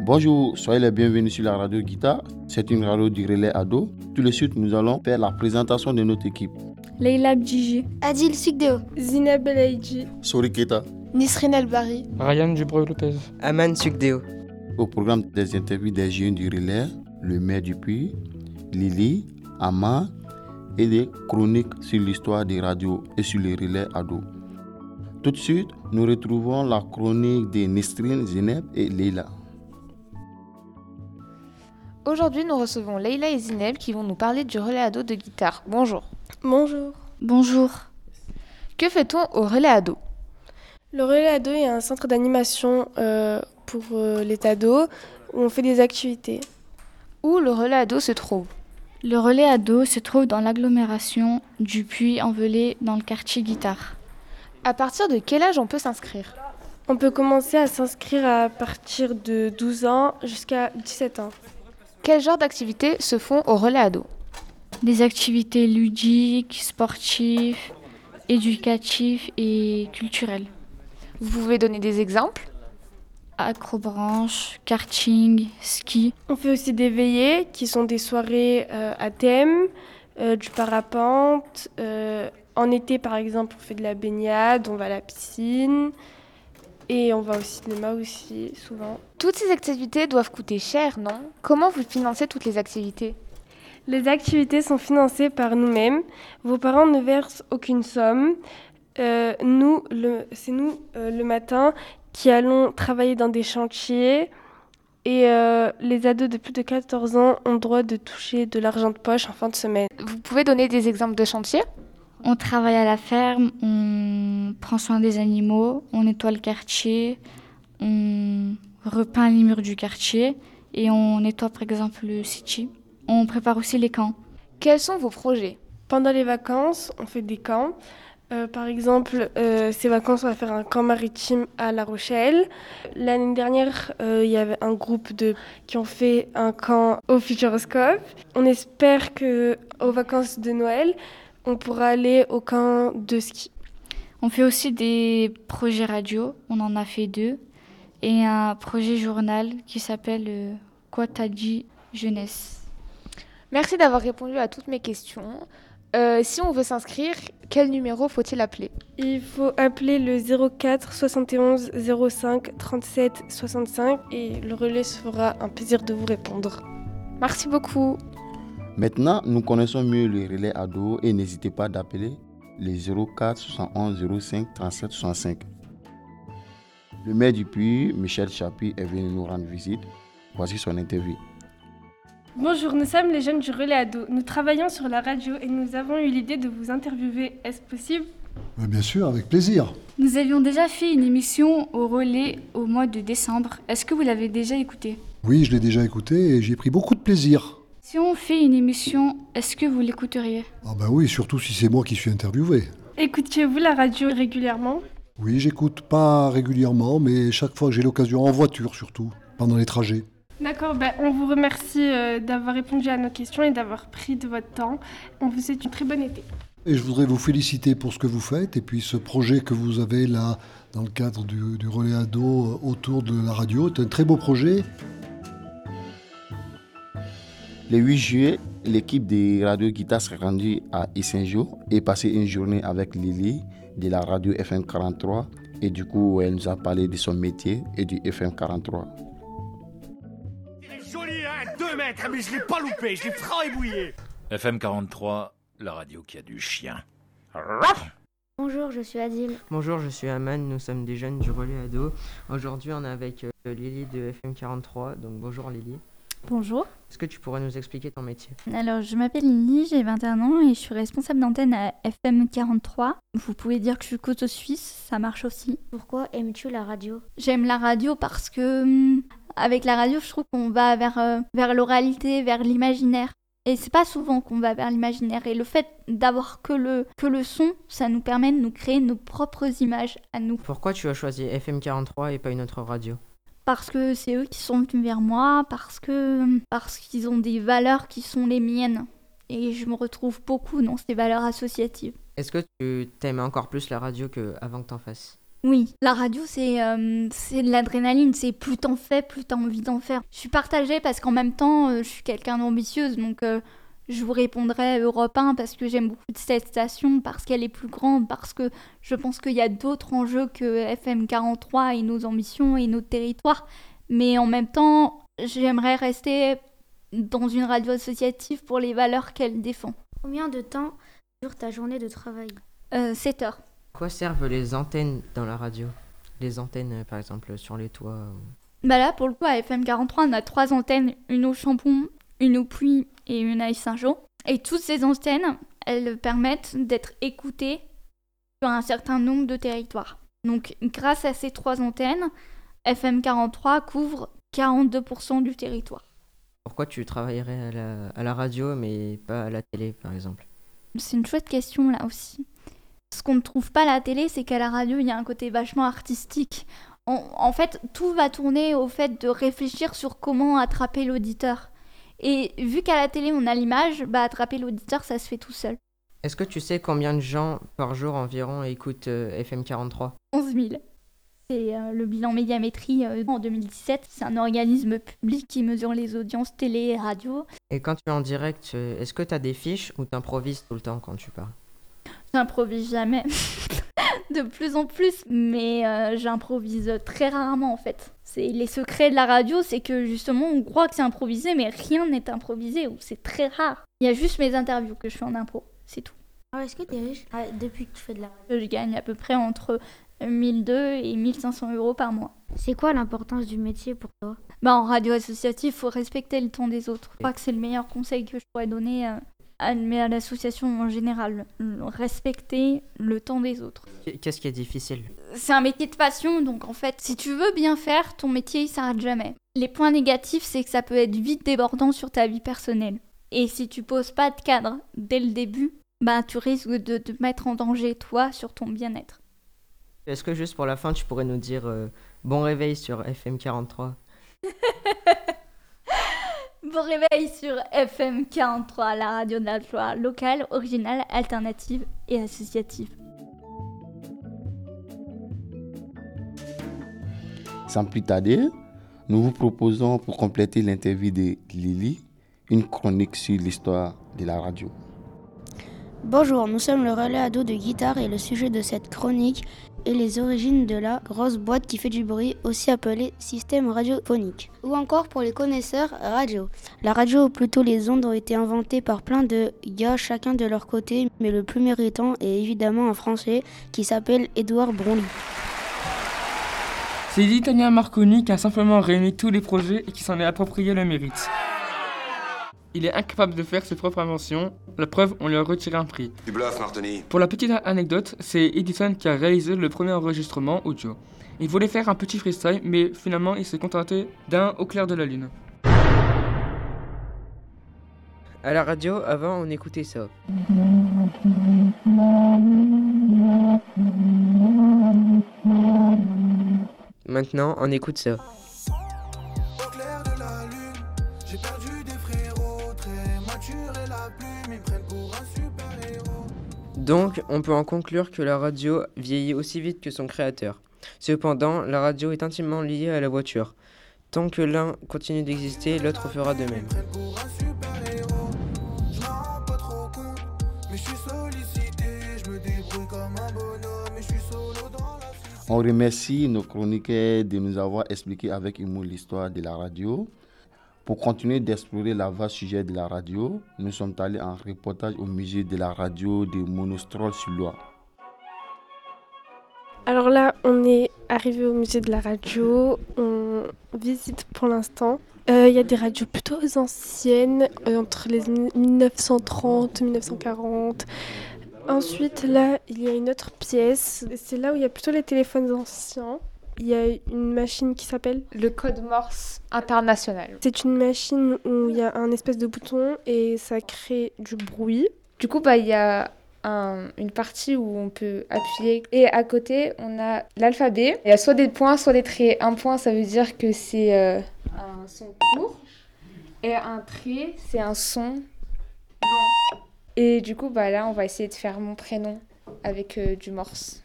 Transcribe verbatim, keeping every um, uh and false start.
Bonjour, soyez les bienvenus sur la radio Guitare. C'est une radio du relais ado. Tout de suite, nous allons faire la présentation de notre équipe. Leila Bdjiji, Adil Sugdeo, Zineb Belaïdji, Sori Keta, Nisrine Elbari, Ryan Dubreuil-Lopez, Aman Sugdeo. Au programme des interviews des jeunes du relais, le maire du Puy, Lily, Ama et des chroniques sur l'histoire des radios et sur les relais ados. Tout de suite, nous retrouvons la chronique de Nisrine, Zineb et Leila. Aujourd'hui, nous recevons Leila et Zineb qui vont nous parler du relais ado de guitare. Bonjour. Bonjour. Bonjour. Que fait-on au relais ado ? Le relais ado est un centre d'animation euh, pour euh, les ados où on fait des activités. Où le relais ado se trouve ? Le relais ado se trouve dans l'agglomération du Puy-en-Velay dans le quartier Guitare. À partir de quel âge on peut s'inscrire ? On peut commencer à s'inscrire à partir de douze ans jusqu'à dix-sept ans. Quel genre d'activités se font au relais ado ? Des activités ludiques, sportives, éducatives et culturelles. Vous pouvez donner des exemples ? Acrobranche, karting, ski. On fait aussi des veillées qui sont des soirées euh, à thème, euh, du parapente. Euh, en été par exemple on fait de la baignade, on va à la piscine. Et on va au cinéma aussi, souvent. Toutes ces activités doivent coûter cher, non ? Comment vous financez toutes les activités ? Les activités sont financées par nous-mêmes. Vos parents ne versent aucune somme. Euh, nous, le, c'est nous, euh, le matin, qui allons travailler dans des chantiers. Et euh, les ados de plus de quatorze ans ont le droit de toucher de l'argent de poche en fin de semaine. Vous pouvez donner des exemples de chantiers ? On travaille à la ferme, on prend soin des animaux, on nettoie le quartier, on repeint les murs du quartier et on nettoie par exemple le city. On prépare aussi les camps. Quels sont vos projets ? Pendant les vacances, on fait des camps. Euh, par exemple, euh, ces vacances, on va faire un camp maritime à La Rochelle. L'année dernière, il euh, y avait un groupe de qui ont fait un camp au Futuroscope. On espère qu'aux vacances de Noël, on pourra aller au camp de ski. On fait aussi des projets radio, on en a fait deux, et un projet journal qui s'appelle euh, Quoi t'as dit jeunesse. Merci d'avoir répondu à toutes mes questions. Euh, si on veut s'inscrire, quel numéro faut-il appeler ? Il faut appeler le zéro quatre soixante et onze zéro cinq trente-sept soixante-cinq et le relais se fera un plaisir de vous répondre. Merci beaucoup. Maintenant, nous connaissons mieux le relais ado et n'hésitez pas d'appeler les zéro quatre soixante et onze zéro cinq trente-sept soixante-cinq. Le maire du Puy, Michel Chapuis, est venu nous rendre visite. Voici son interview. Bonjour, nous sommes les jeunes du relais ado. Nous travaillons sur la radio et nous avons eu l'idée de vous interviewer. Est-ce possible ? Bien sûr, avec plaisir. Nous avions déjà fait une émission au relais au mois de décembre. Est-ce que vous l'avez déjà écoutée ? Oui, je l'ai déjà écouté et j'ai pris beaucoup de plaisir. Si on fait une émission, est-ce que vous l'écouteriez ? Ah ben oui, surtout si c'est moi qui suis interviewé. Écoutiez-vous la radio régulièrement ? Oui, j'écoute pas régulièrement, mais chaque fois que j'ai l'occasion, en voiture surtout, pendant les trajets. D'accord, ben on vous remercie euh, d'avoir répondu à nos questions et d'avoir pris de votre temps. On vous souhaite une très bonne été. Et je voudrais vous féliciter pour ce que vous faites et puis ce projet que vous avez là, dans le cadre du, du relais ado autour de la radio, c'est un très beau projet. Le huit juillet, l'équipe de Radio Guitare s'est rendue à Issingeau et passé une journée avec Lily de la radio F M quarante-trois. Et du coup, elle nous a parlé de son métier et du F M quarante-trois. Il est joli, hein, deux mètres, mais je l'ai pas loupé, je l'ai fraébouillé. F M quarante-trois, la radio qui a du chien. Bonjour, je suis Adil. Bonjour, je suis Aman, nous sommes des jeunes du relais ado. Aujourd'hui, on est avec euh, Lily de F M quarante-trois, donc bonjour Lily. Bonjour. Est-ce que tu pourrais nous expliquer ton métier ? Alors, je m'appelle Lily, j'ai vingt et un ans et je suis responsable d'antenne à F M quarante-trois. Vous pouvez dire que je suis couteau suisse, ça marche aussi. Pourquoi aimes-tu la radio ? J'aime la radio parce que, hum, avec la radio, je trouve qu'on va vers, euh, vers l'oralité, vers l'imaginaire. Et c'est pas souvent qu'on va vers l'imaginaire. Et le fait d'avoir que le, que le son, ça nous permet de nous créer nos propres images à nous. Pourquoi tu as choisi F M quarante-trois et pas une autre radio ? Parce que c'est eux qui sont venus vers moi, parce que parce qu'ils ont des valeurs qui sont les miennes. Et je me retrouve beaucoup dans ces valeurs associatives. Est-ce que tu t'aimes encore plus la radio qu'avant que t'en fasses ? Oui, la radio, c'est euh, c'est de l'adrénaline. C'est plus t'en fais, plus t'as envie d'en faire. Je suis partagée parce qu'en même temps, euh, je suis quelqu'un d'ambitieuse. Donc, euh, je vous répondrai Europe un parce que j'aime beaucoup cette station, parce qu'elle est plus grande, parce que je pense qu'il y a d'autres enjeux que F M quarante-trois et nos ambitions et notre territoire. Mais en même temps, j'aimerais rester dans une radio associative pour les valeurs qu'elle défend. Combien de temps dure ta journée de travail? euh, sept heures. À quoi servent les antennes dans la radio? Les antennes, euh, par exemple, sur les toits ou- Bah là, pour le coup, à F M quarante-trois, on a trois antennes, une au Chambon, une au Puy et une à Saint-Jean. Et toutes ces antennes, elles permettent d'être écoutées sur un certain nombre de territoires. Donc, grâce à ces trois antennes, F M quarante-trois couvre quarante-deux pour cent du territoire. Pourquoi tu travaillerais à la, à la radio mais pas à la télé, par exemple? C'est une chouette question, là aussi. Ce qu'on ne trouve pas à la télé, c'est qu'à la radio, il y a un côté vachement artistique. En, en fait, tout va tourner au fait de réfléchir sur comment attraper l'auditeur. Et vu qu'à la télé, on a l'image, bah attraper l'auditeur, ça se fait tout seul. Est-ce que tu sais combien de gens par jour environ écoutent euh, F M quarante-trois? onze mille. C'est euh, le bilan médiamétrie euh, en deux mille dix-sept. C'est un organisme public qui mesure les audiences télé et radio. Et quand tu es en direct, euh, est-ce que tu as des fiches ou t'improvises tout le temps quand tu parles? J'improvise jamais. De plus en plus, mais euh, j'improvise très rarement en fait. C'est les secrets de la radio, c'est que justement on croit que c'est improvisé, mais rien n'est improvisé, ou c'est très rare. Il y a juste mes interviews que je fais en impro, c'est tout. Alors, est-ce que tu es riche ah, depuis que tu fais de la radio? Je gagne à peu près entre mille deux cents et mille cinq cents euros par mois. C'est quoi l'importance du métier pour toi? Bah, en radio associative, il faut respecter le temps des autres. Je crois que c'est le meilleur conseil que je pourrais donner à, à, mais à l'association en général. Respecter le temps des autres. Qu'est-ce qui est difficile? C'est un métier de passion, donc en fait, si tu veux bien faire, ton métier, il s'arrête jamais. Les points négatifs, c'est que ça peut être vite débordant sur ta vie personnelle. Et si tu poses pas de cadre dès le début, bah tu risques de te mettre en danger, toi, sur ton bien-être. Est-ce que juste pour la fin, tu pourrais nous dire euh, bon réveil sur F M quarante-trois? Bon réveil sur F M quarante-trois, la radio de la Loire, locale, originale, alternative et associative. Sans plus tarder, nous vous proposons pour compléter l'interview de Lily, une chronique sur l'histoire de la radio. Bonjour, nous sommes le relais ado de guitare et le sujet de cette chronique est les origines de la grosse boîte qui fait du bruit, aussi appelée système radiophonique. Ou encore pour les connaisseurs, radio. La radio, ou plutôt les ondes, ont été inventées par plein de gars, chacun de leur côté, mais le plus méritant est évidemment un Français qui s'appelle Édouard Broglie. C'est l'Italien Marconi qui a simplement réuni tous les projets et qui s'en est approprié le mérite. Il est incapable de faire ses propres inventions, la preuve, on lui a retiré un prix. Tu bluffes, Martoni. Pour la petite anecdote, c'est Edison qui a réalisé le premier enregistrement audio. Il voulait faire un petit freestyle, mais finalement il s'est contenté d'un au clair de la lune. À la radio, avant, on écoutait ça. Maintenant, on écoute ça. Donc, on peut en conclure que la radio vieillit aussi vite que son créateur. Cependant, la radio est intimement liée à la voiture. Tant que l'un continue d'exister, l'autre fera de même. On remercie nos chroniqueurs de nous avoir expliqué avec humour l'histoire de la radio. Pour continuer d'explorer la vaste sujet de la radio, nous sommes allés en reportage au musée de la radio de Monostrol-sur-Loire. Alors là, on est arrivé au musée de la radio, on visite pour l'instant. Il euh, y a des radios plutôt anciennes, euh, entre les mille neuf cent trente et mille neuf cent quarante. Ensuite, là, il y a une autre pièce, c'est là où il y a plutôt les téléphones anciens. Il y a une machine qui s'appelle le code Morse international. C'est une machine où il y a un espèce de bouton et ça crée du bruit. Du coup, bah, il y a un, une partie où on peut appuyer et à côté, on a l'alphabet. Il y a soit des points, soit des traits. Un point, ça veut dire que c'est euh, un son court et un trait, c'est un son long. Et du coup, bah, là, on va essayer de faire mon prénom avec euh, du Morse.